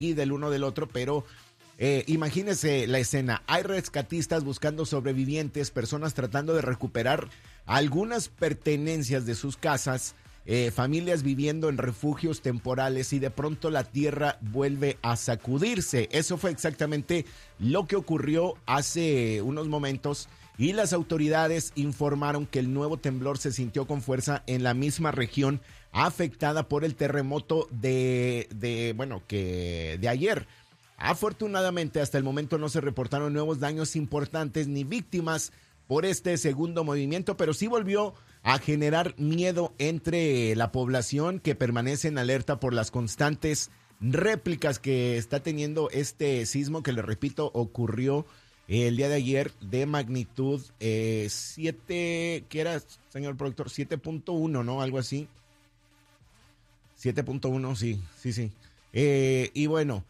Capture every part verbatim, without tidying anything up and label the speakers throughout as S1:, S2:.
S1: y del uno del otro, pero eh, imagínese la escena. Hay rescatistas buscando sobrevivientes, personas tratando de recuperar algunas pertenencias de sus casas, eh, familias viviendo en refugios temporales y de pronto la tierra vuelve a sacudirse. Eso fue exactamente lo que ocurrió hace unos momentos y las autoridades informaron que el nuevo temblor se sintió con fuerza en la misma región afectada por el terremoto de, de bueno, que de ayer. Afortunadamente, hasta el momento no se reportaron nuevos daños importantes ni víctimas por este segundo movimiento, pero sí volvió a generar miedo entre la población que permanece en alerta por las constantes réplicas que está teniendo este sismo que, le repito, ocurrió el día de ayer de magnitud eh, siete, ¿qué era, señor productor? siete punto uno, ¿no? Algo así. siete punto uno, sí, sí, sí. Eh, y bueno,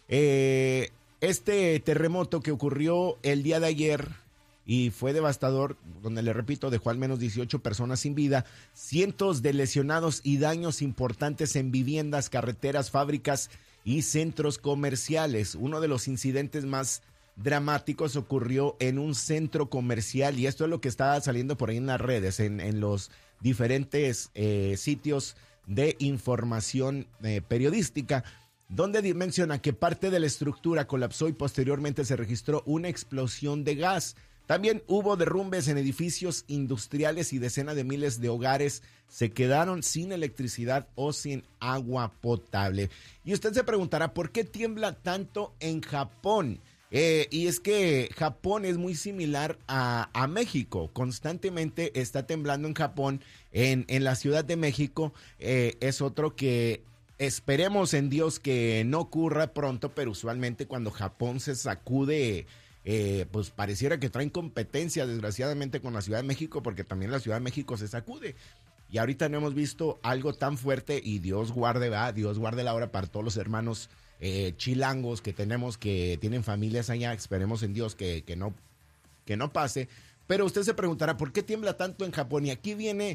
S1: eh, este terremoto que ocurrió el día de ayer y fue devastador, donde le repito, dejó al menos dieciocho personas sin vida, cientos de lesionados y daños importantes en viviendas, carreteras, fábricas y centros comerciales. Uno de los incidentes más dramáticos ocurrió en un centro comercial y esto es lo que está saliendo por ahí en las redes, en, en los diferentes eh, sitios de información eh, periodística, donde menciona que parte de la estructura colapsó y posteriormente se registró una explosión de gas. También hubo derrumbes en edificios industriales y decenas de miles de hogares se quedaron sin electricidad o sin agua potable. Y usted se preguntará, ¿por qué tiembla tanto en Japón? Eh, y es que Japón es muy similar a, a México. Constantemente está temblando en Japón. En, en la Ciudad de México eh, es otro que esperemos en Dios que no ocurra pronto, pero usualmente cuando Japón se sacude, eh, pues pareciera que traen competencia, desgraciadamente, con la Ciudad de México, porque también la Ciudad de México se sacude. Y ahorita no hemos visto algo tan fuerte y Dios guarde, ¿verdad? Dios guarde la hora para todos los hermanos Eh, chilangos que tenemos, que tienen familias allá. Esperemos en Dios que, que, no, que no pase. Pero usted se preguntará, ¿por qué tiembla tanto en Japón? Y aquí viene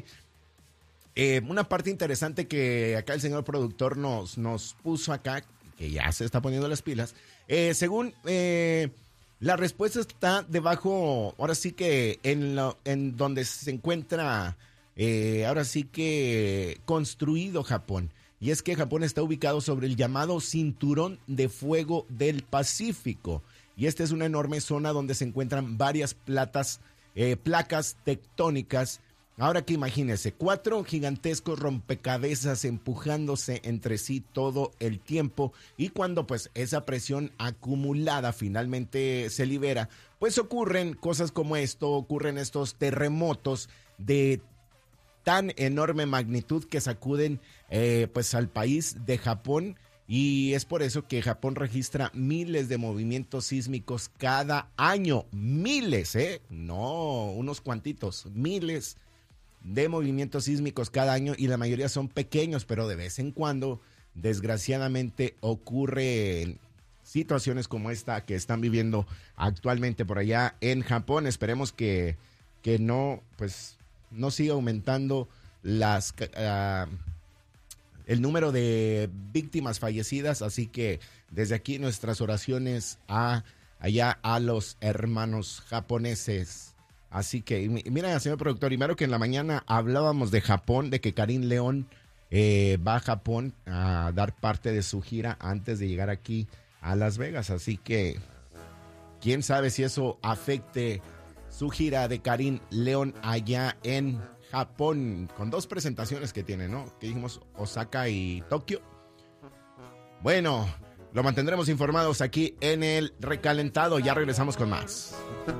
S1: eh, una parte interesante que acá el señor productor nos, nos puso acá, que ya se está poniendo las pilas. Eh, según eh, la respuesta está debajo, ahora sí que en, lo, en donde se encuentra, eh, ahora sí que construido Japón. Y es que Japón está ubicado sobre el llamado Cinturón de Fuego del Pacífico. Y esta es una enorme zona donde se encuentran varias platas, eh, placas tectónicas. Ahora que imagínense, cuatro gigantescos rompecabezas empujándose entre sí todo el tiempo. Y cuando pues esa presión acumulada finalmente se libera, pues ocurren cosas como esto, ocurren estos terremotos de tan enorme magnitud que sacuden eh, pues al país de Japón, y es por eso que Japón registra miles de movimientos sísmicos cada año, miles, ¿eh? No, unos cuantitos, miles de movimientos sísmicos cada año, y la mayoría son pequeños, pero de vez en cuando, desgraciadamente, ocurren situaciones como esta que están viviendo actualmente por allá en Japón. Esperemos que, que no, pues, no siga aumentando las uh, el número de víctimas fallecidas, así que desde aquí nuestras oraciones a allá a los hermanos japoneses. Así que mira, señor productor, primero que en la mañana hablábamos de Japón, de que Karim León eh, va a Japón a dar parte de su gira antes de llegar aquí a Las Vegas, así que quién sabe si eso afecte su gira de Karim León allá en Japón, con dos presentaciones que tiene, ¿no? Que dijimos Osaka y Tokio. Bueno, lo mantendremos informados aquí en el Recalentado. Ya regresamos con más.